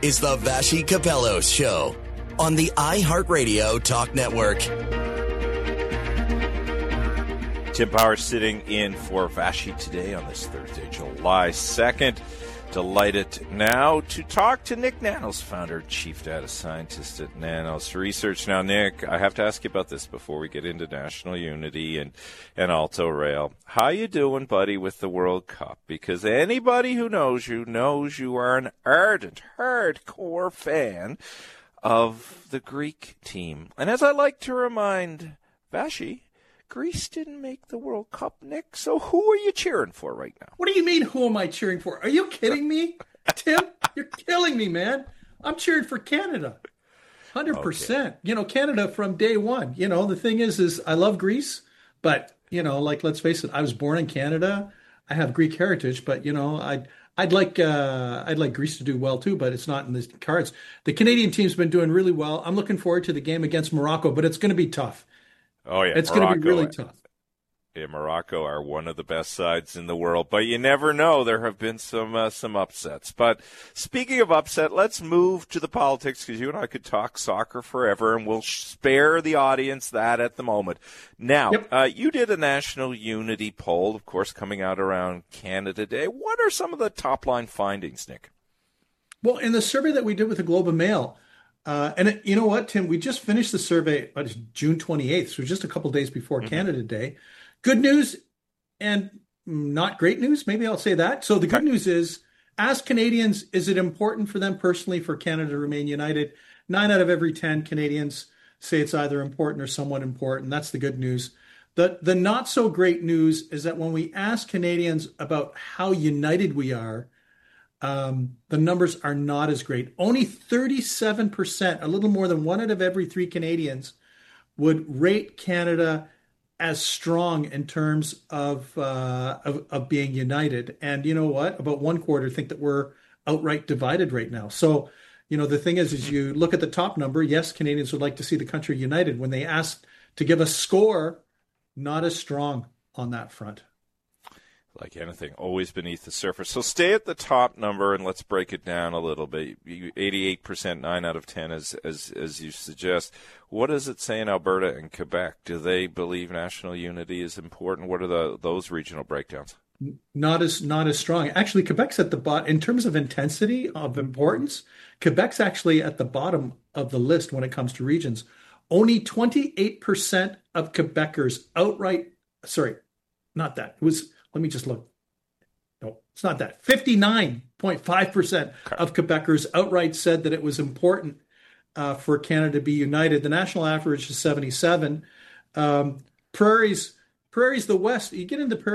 is the Vassy Capello Show on the iHeartRadio Talk Network. Tim Power sitting in for Vassy today on this Thursday, July 2nd. Delighted now to talk to Nick Nanos, founder, chief data scientist at Nanos Research. Now, Nick, I have to ask you about this before we get into national unity and Alto Rail. How you doing, buddy, with the World Cup? Because anybody who knows you are an ardent, hardcore fan of the Greek team. And as I like to remind Vassy, Greece didn't make the World Cup, Nick, so who are you cheering for right now? What do you mean, who am I cheering for? Are you kidding me? Tim, you're killing me, man. I'm cheering for Canada. 100%. Okay. You know, Canada from day one. You know, the thing is I love Greece, but, you know, like, let's face it, I was born in Canada. I have Greek heritage, but, you know, I'd like Greece to do well too, but it's not in the cards. The Canadian team's been doing really well. I'm looking forward to the game against Morocco, but it's going to be tough. Oh, yeah. It's going to be really tough. Yeah, Morocco are one of the best sides in the world, but you never know. There have been some upsets. But speaking of upset, let's move to the politics, because you and I could talk soccer forever, and we'll spare the audience that at the moment. Now, you did a national unity poll, of course, coming out around Canada Day. What are some of the top-line findings, Nick? Well, in the survey that we did with the Globe and Mail, you know what, Tim? We just finished the survey on June 28th, so just a couple of days before Canada Day. Good news and not great news. Maybe I'll say that. So the good news is, as Canadians, is it important for them personally for Canada to remain united? 9 out of every 10 Canadians say it's either important or somewhat important. That's the good news. The not so great news is that when we ask Canadians about how united we are, the numbers are not as great. Only 37%, a little more than 1 out of every 3 Canadians, would rate Canada as strong in terms of being united. And you know what? About 1/4 think that we're outright divided right now. So, you know, the thing is you look at the top number. Yes, Canadians would like to see the country united. When they asked to give a score, not as strong on that front. Like anything, always beneath the surface. So stay at the top number, and let's break it down a little bit. 88%, 9 out of 10, as you suggest. What does it say in Alberta and Quebec? Do they believe national unity is important? What are those regional breakdowns? Not as strong. Actually, Quebec's at the bottom in terms of intensity of importance. Quebec's actually at the bottom of the list when it comes to regions. Only 28% of Quebecers outright. Sorry, not that. It was. Let me just look. No, it's not that. 59.5% of Quebecers outright said that it was important for Canada to be united. The national average is 77. Prairies, the West. You get into prairies.